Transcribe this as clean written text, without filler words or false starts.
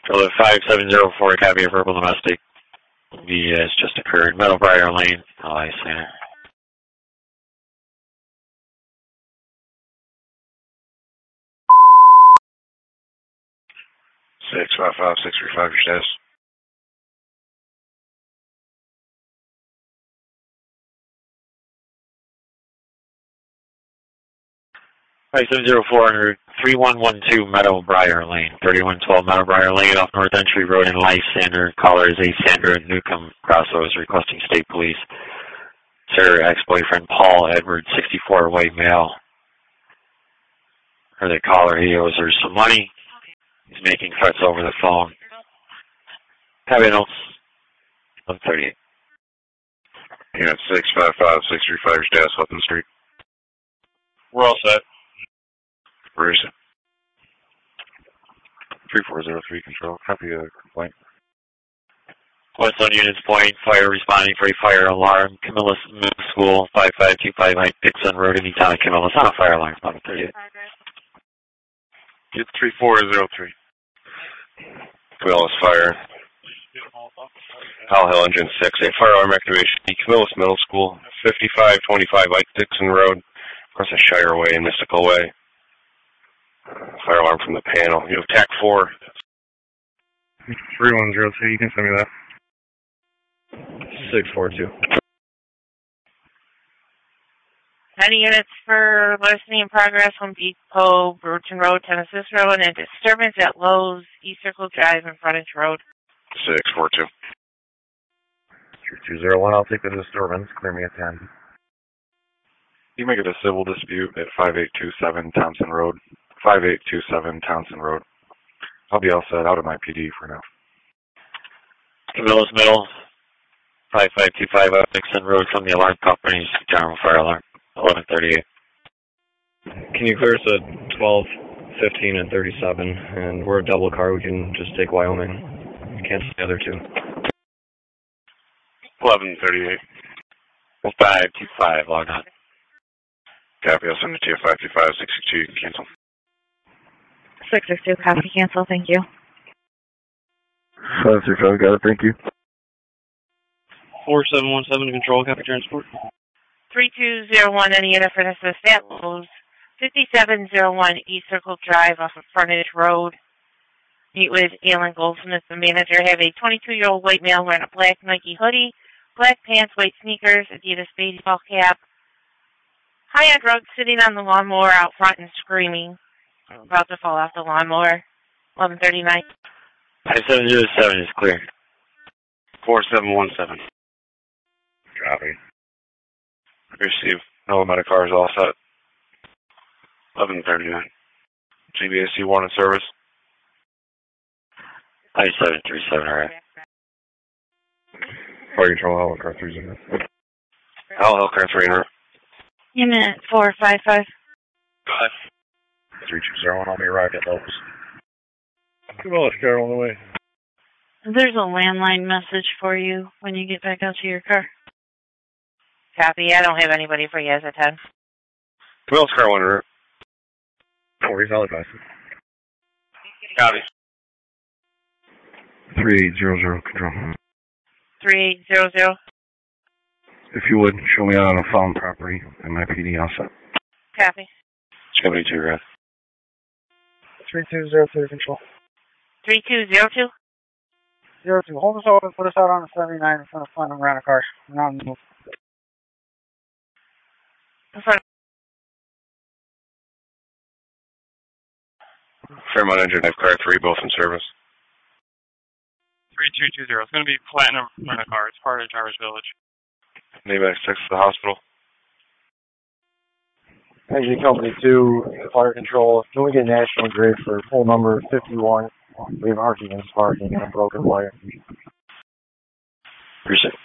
Charlotte 5704, copy of verbal domestic. Has just occurred. Meadowbriar Lane, LI Center. 655-635, your status. Right, 70400 3112 Meadowbriar Lane, 3112 Meadowbriar Lane off North Entry Road in Lysander. Caller is a Sandra Newcomb. Crosso is requesting state police. Sir, ex-boyfriend Paul Edwards, 64, white male. Or the caller, he owes her some money. He's making threats over the phone. Have notes. 1138. Yeah, 655-635, your status, Hudson Street. We're all set. Where is it? 3403 control. Copy of complaint. Westland Units Point, fire responding for a fire alarm. Camillus Middle School, 5525 Mike Dixon Road, Anytown, Camillus. On a fire alarm, 1138. Get 3403. Camillus Fire. Hal Hill Engine 6, a fire alarm activation. Camillus Middle School, 5525 Mike Dixon Road, across the Shire Way and Mystical Way. Fire alarm from the panel. You have TAC 4. 3102, you can send me that. 642. Any units for listening in progress, Home Depot, Bruton Road, Tennessee Road, and a disturbance at Lowe's, East Circle Drive, and Frontage Road. 642. 201, I'll take the disturbance. Clear me at 10. You make it a civil dispute at 5827 Townsend Road. 5827 Townsend Road. I'll be all set out of my PD for now. Camillus Middle, 5525 Dixon Road from the alarm company's general fire alarm, 1138. Can you clear us at 12, 15, and 37? And we're a double car. We can just take Wyoming. Cancel the other two. 1138. 525, log on. Copy, I'll send it to you. 525-662, you can cancel. 662, copy, cancel, thank you. 535, got it, thank you. 4717 control, copy transport. 3201, any unit for assist at Lowe's, 5701 East Circle Drive off of Frontage Road. Meet with Alan Goldsmith, the manager. Have a 22-year-old white male wearing a black Nike hoodie, black pants, white sneakers, Adidas baseball cap. High on drugs, sitting on the lawnmower out front and screaming. About to fall off the lawnmower. 1139. 5707 is clear. 4717. Copy. Receive. No Medicars all set. 1139. GBAC 1 in service. 5737, alright. Fire control, Hell Car 30. Hell Car 3 in route. Unit 455. 3201, I'll be arrived at Lowe's. Camillus car on the way. There's a landline message for you when you get back out to your car. Copy. I don't have anybody for you as a 10. Camillus car 1 in route. 40 solid pass. Copy. 3800 control. 3800. If you would, show me out on a found property and my PD also. Copy. 72 Red. 3203 control. 3202. 02. Hold us open, put us out on the 79 in front of Fun and Rent a Car. We're not on the move. In front of Fairmont Engine, I've car 3, both in service. 3220. It's going to be Platinum Rent-A-Car. It's part of Jarvis Village. Name X6 to the hospital. Engine Company 2, Fire Control. Can we get National Grid for full number 51? We have arguments parking and a broken wire. Appreciate it.